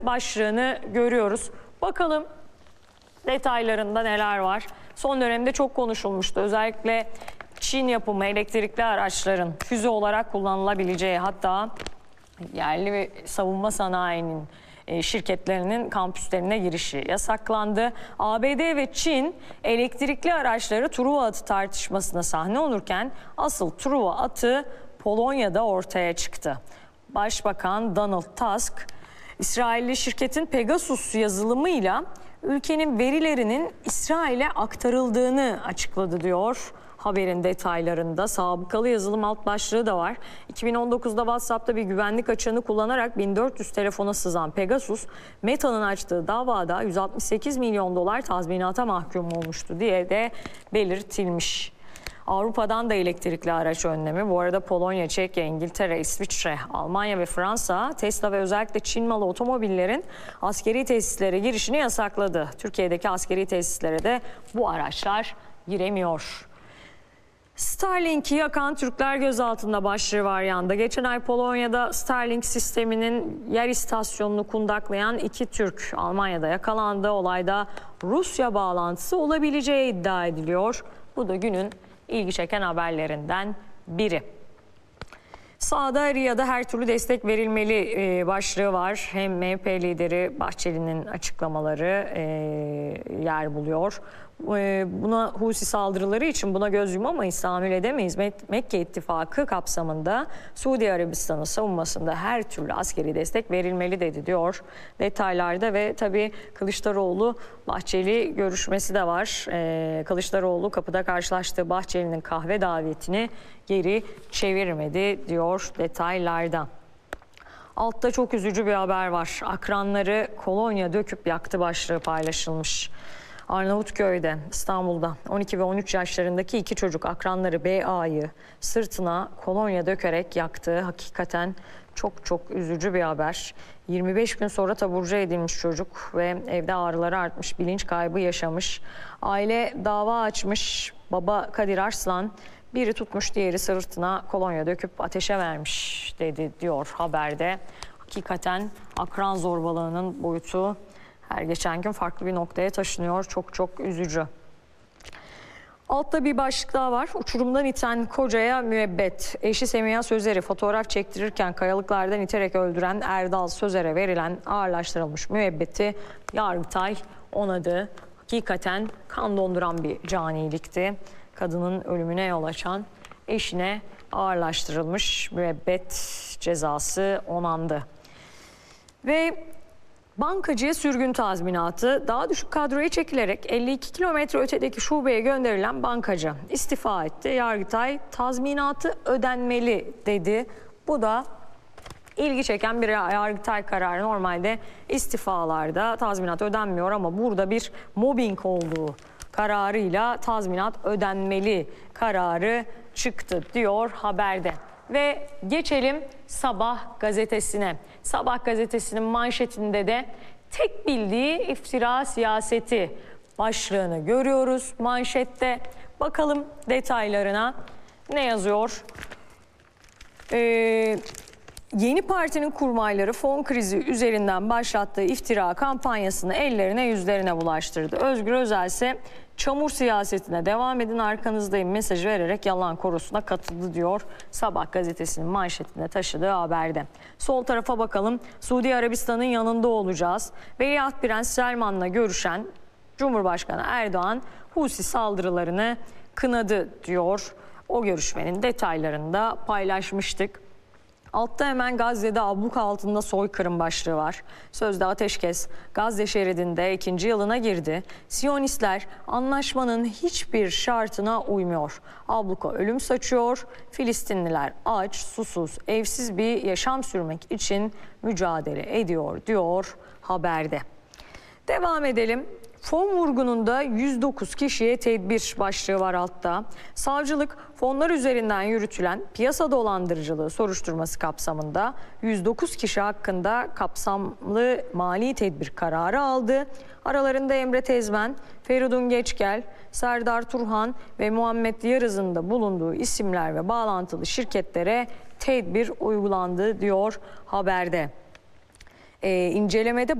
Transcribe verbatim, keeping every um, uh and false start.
başlığını görüyoruz. Bakalım detaylarında neler var. Son dönemde çok konuşulmuştu. Özellikle Çin yapımı elektrikli araçların füze olarak kullanılabileceği, hatta yerli ve savunma sanayinin şirketlerinin kampüslerine girişi yasaklandı. A B D ve Çin elektrikli araçları Truva atı tartışmasına sahne olurken asıl Truva atı Polonya'da ortaya çıktı. Başbakan Donald Tusk, İsrailli şirketin Pegasus yazılımıyla ülkenin verilerinin İsrail'e aktarıldığını açıkladı diyor. Haberin detaylarında sabıkalı yazılım alt başlığı da var. iki bin on dokuzda WhatsApp'ta bir güvenlik açığını kullanarak bin dört yüz telefona sızan Pegasus, Meta'nın açtığı davada yüz altmış sekiz milyon dolar tazminata mahkum olmuştu diye de belirtilmiş. Avrupa'dan da elektrikli araç önlemi. Bu arada Polonya, Çekya, İngiltere, İsviçre, Almanya ve Fransa Tesla ve özellikle Çin malı otomobillerin askeri tesislere girişini yasakladı. Türkiye'deki askeri tesislere de bu araçlar giremiyor. Starlink'i yakan Türkler gözaltında başlığı var yanda. Geçen ay Polonya'da Starlink sisteminin yer istasyonunu kundaklayan iki Türk Almanya'da yakalandı. Olayda Rusya bağlantısı olabileceği iddia ediliyor. Bu da günün ilgi çeken haberlerinden biri. Sağda Riyad'a her türlü destek verilmeli e, başlığı var. Hem M H P lideri Bahçeli'nin açıklamaları e, yer buluyor. E, buna Husi saldırıları için buna göz yumamayız, tahammül edemeyiz. Mekke İttifakı kapsamında Suudi Arabistan'ın savunmasında her türlü askeri destek verilmeli dedi diyor detaylarda. Ve tabii Kılıçdaroğlu Bahçeli görüşmesi de var. E, Kılıçdaroğlu kapıda karşılaştığı Bahçeli'nin kahve davetini geri çevirmedi diyor detaylarda. Altta çok üzücü bir haber var. Akranları kolonya döküp yaktı başlığı paylaşılmış. Arnavutköy'de, İstanbul'da on iki ve on üç yaşlarındaki iki çocuk akranları B A'yı sırtına kolonya dökerek yaktı. Hakikaten çok çok üzücü bir haber. yirmi beş gün sonra taburcu edilmiş çocuk ve evde ağrıları artmış, bilinç kaybı yaşamış. Aile dava açmış. Baba Kadir Arslan, biri tutmuş diğeri sırtına kolonya döküp ateşe vermiş dedi diyor haberde. Hakikaten akran zorbalığının boyutu her geçen gün farklı bir noktaya taşınıyor. Çok çok üzücü. Altta bir başlık daha var. Uçurumdan iten kocaya müebbet. Eşi Semiha Sözer'i fotoğraf çektirirken kayalıklardan iterek öldüren Erdal Sözer'e verilen ağırlaştırılmış müebbeti Yargıtay onadı. Hakikaten kan donduran bir canilikti. Kadının ölümüne yol açan eşine ağırlaştırılmış müebbet cezası onandı. Ve bankacıya sürgün tazminatı, daha düşük kadroya çekilerek elli iki kilometre ötedeki şubeye gönderilen bankacı istifa etti. Yargıtay tazminatı ödenmeli dedi. Bu da ilgi çeken bir Yargıtay kararı. Normalde istifalarda tazminat ödenmiyor ama burada bir mobbing olduğu kararıyla tazminat ödenmeli kararı çıktı diyor haberde. Ve geçelim Sabah gazetesine. Sabah gazetesinin manşetinde de tek bildiği iftira siyaseti başlığını görüyoruz manşette. Bakalım detaylarına ne yazıyor? Ee, Yeni partinin kurmayları fon krizi üzerinden başlattığı iftira kampanyasını ellerine yüzlerine bulaştırdı. Özgür Özel ise çamur siyasetine devam edin, arkanızdayım mesajı vererek yalan korusuna katıldı diyor Sabah gazetesinin manşetinde taşıdığı haberde. Sol tarafa bakalım. Suudi Arabistan'ın yanında olacağız. Veliaht Prens Selman'la görüşen Cumhurbaşkanı Erdoğan Husi saldırılarını kınadı diyor. O görüşmenin detaylarını da paylaşmıştık. Altta hemen Gazze'de abluka altında soykırım başlığı var. Sözde ateşkes Gazze şeridinde ikinci yılına girdi. Siyonistler anlaşmanın hiçbir şartına uymuyor. Abluka ölüm saçıyor. Filistinliler aç, susuz, evsiz bir yaşam sürmek için mücadele ediyor diyor haberde. Devam edelim. Fon vurgununda yüz dokuz kişiye tedbir başlığı var altta. Savcılık fonlar üzerinden yürütülen piyasa dolandırıcılığı soruşturması kapsamında yüz dokuz kişi hakkında kapsamlı mali tedbir kararı aldı. Aralarında Emre Tezmen, Feridun Geçgel, Serdar Turhan ve Muhammed Yarız'ın da bulunduğu isimler ve bağlantılı şirketlere tedbir uygulandı diyor haberde. e, incelemede